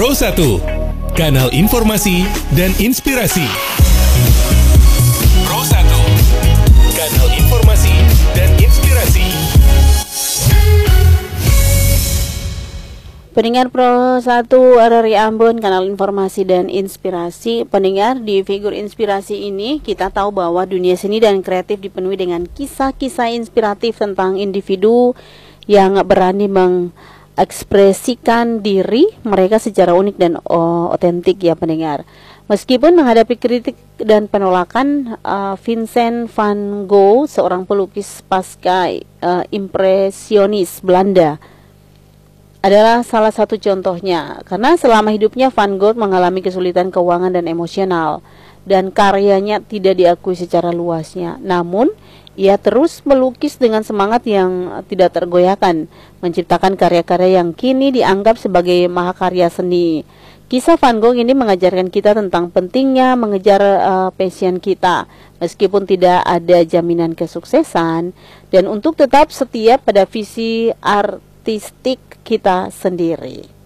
Pro1, kanal informasi dan inspirasi. Pro1, kanal informasi dan inspirasi. Pendengar Pro1 RRI Ambon, kanal informasi dan inspirasi. Pendengar, di figur inspirasi ini kita tahu bahwa dunia seni dan kreatif dipenuhi dengan kisah-kisah inspiratif tentang individu yang berani mengekspresikan diri mereka secara unik dan otentik ya pendengar. Meskipun menghadapi kritik dan penolakan, Vincent van Gogh, seorang pelukis pasca impresionis Belanda, adalah salah satu contohnya. Karena selama hidupnya Van Gogh mengalami kesulitan keuangan dan emosional, dan karyanya tidak diakui secara luasnya. Namun ia terus melukis dengan semangat yang tidak tergoyahkan, menciptakan karya-karya yang kini dianggap sebagai mahakarya seni. Kisah Van Gogh ini mengajarkan kita tentang pentingnya mengejar passion kita, meskipun tidak ada jaminan kesuksesan, dan untuk tetap setia pada visi artistik kita sendiri.